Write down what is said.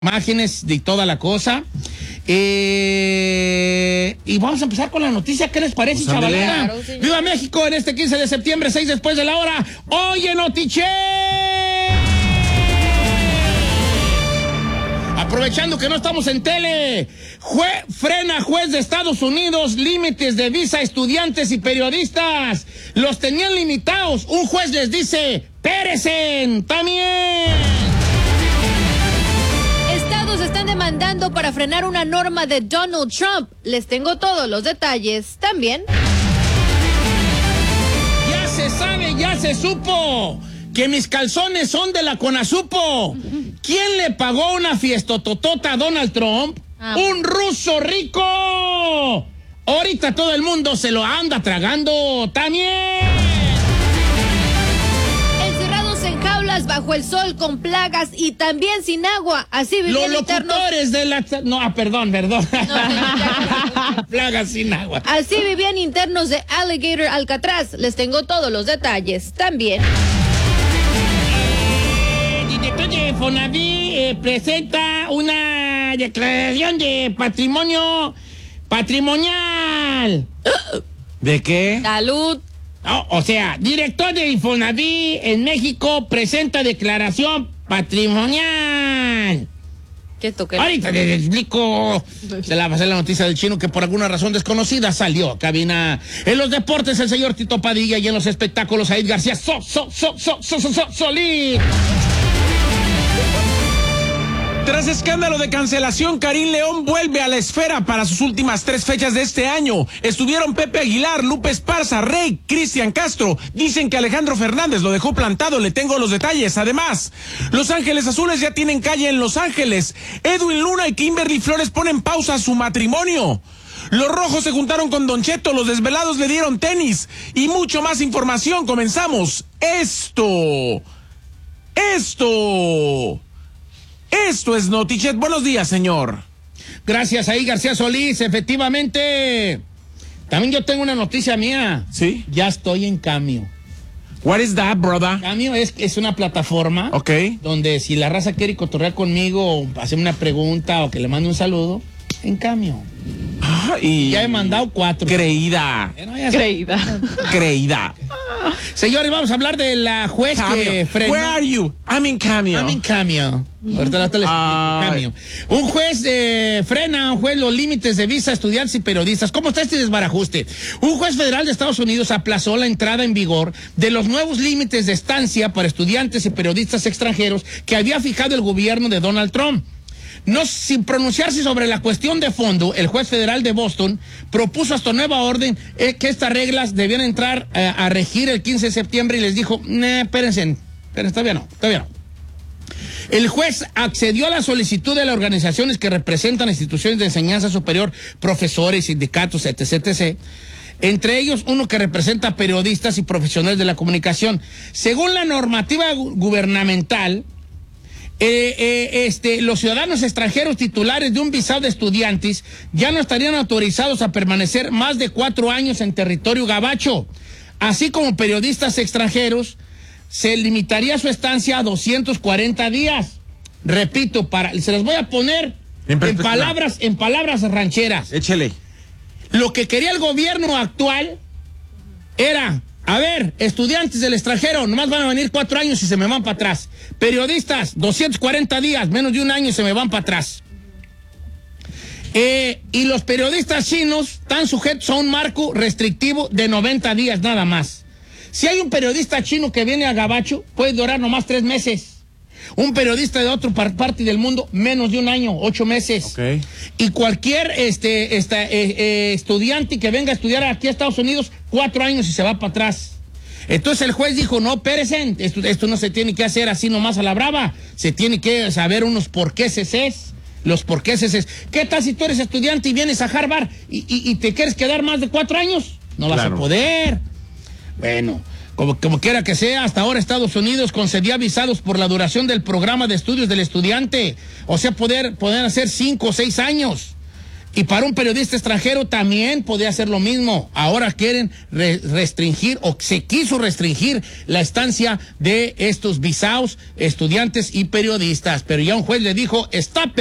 imágenes de toda la cosa. Y vamos a empezar con la noticia. ¿Qué les parece, pues chavalera? Claro, ¡viva México! En este 15 de septiembre, 6 después de la hora. ¡Oye, Notiche! Aprovechando que no estamos en tele, frena juez de Estados Unidos límites de visa a estudiantes y periodistas. Los tenían limitados. Un juez les dice, ¡pérecen! ¡También! Están demandando para frenar una norma de Donald Trump. Les tengo todos los detalles también. Ya se sabe, ya se supo que mis calzones son de la Conasupo. ¿Quién le pagó una fiestototota a Donald Trump? ¡Un ruso rico! Ahorita todo el mundo se lo anda tragando también. Bajo el sol, con plagas y también sin agua. Así vivían internos. Los locutores de la... No, perdón. Plagas sin agua. Así vivían internos de Alligator Alcatraz. Les tengo todos los detalles también. Director de Fonaví presenta una declaración de patrimonio patrimonial. ¿De qué? Salud. No, o sea, director de Infonaví en México presenta declaración patrimonial. ¿Qué toque? Ahorita les explico. Se la pasé la noticia del chino que por alguna razón desconocida salió a cabina. En los deportes, el señor Tito Padilla, y en los espectáculos, Said García Solís. Tras escándalo de cancelación, Karim León vuelve a la esfera para sus últimas 3 fechas de este año. Estuvieron Pepe Aguilar, Lupe Esparza, Rey, Cristian Castro. Dicen que Alejandro Fernández lo dejó plantado, le tengo los detalles. Además, Los Ángeles Azules ya tienen calle en Los Ángeles. Edwin Luna y Kimberly Flores ponen pausa a su matrimonio. Los Rojos se juntaron con Don Cheto, los Desvelados le dieron tenis. Y mucho más información. Comenzamos. Esto es Notichet. Buenos días, señor. Gracias, ahí García Solís. Efectivamente, también yo tengo una noticia mía. ¿Sí? Ya estoy en Cameo. What is that, brother? Cameo es una plataforma. Ok. Donde si la raza quiere cotorrear conmigo o hacerme una pregunta o que le mande un saludo, en Cameo. Y ya he mandado 4. Creída. Creída. Señores, vamos a hablar de la juez Cameo. que frenó. Where are you? I'm in Cameo. Ahorita les explico. Cameo. Un juez frena los límites de visa a estudiantes y periodistas. ¿Cómo está este desbarajuste? Un juez federal de Estados Unidos aplazó la entrada en vigor de los nuevos límites de estancia para estudiantes y periodistas extranjeros que había fijado el gobierno de Donald Trump. No, sin pronunciarse sobre la cuestión de fondo, el juez federal de Boston propuso hasta nueva orden que estas reglas debían entrar a regir el 15 de septiembre y les dijo, espérense, todavía no. El juez accedió a la solicitud de las organizaciones que representan instituciones de enseñanza superior, profesores, sindicatos, etc. Entre ellos, uno que representa periodistas y profesionales de la comunicación. Según la normativa gubernamental, los ciudadanos extranjeros titulares de un visado de estudiantes ya no estarían autorizados a permanecer más de 4 años en territorio gabacho, así como periodistas extranjeros se limitaría su estancia a 240 días. Repito, se las voy a poner en palabras rancheras. Échele. Lo que quería el gobierno actual era, a ver, estudiantes del extranjero, nomás van a venir 4 años y se me van para atrás. Periodistas, 240 días, menos de 1 año y se me van para atrás. Y los periodistas chinos están sujetos a un marco restrictivo de 90 días nada más. Si hay un periodista chino que viene a gabacho, puede durar nomás 3 meses. Un periodista de otra parte del mundo, menos de 1 año, 8 meses. Okay. Y cualquier estudiante que venga a estudiar aquí a Estados Unidos, 4 años y se va para atrás. Entonces el juez dijo, no, espérense, esto no se tiene que hacer así nomás a la brava. Se tiene que saber unos porquéses. Los porquéses. ¿Qué tal si tú eres estudiante y vienes a Harvard y te quieres quedar más de 4 años? No vas a poder. Bueno, como quiera que sea, hasta ahora Estados Unidos concedía visados por la duración del programa de estudios del estudiante. O sea, poder hacer 5 o 6 años. Y para un periodista extranjero también podía hacer lo mismo. Ahora quieren restringir, o se quiso restringir la estancia de estos visados, estudiantes y periodistas. Pero ya un juez le dijo, stop.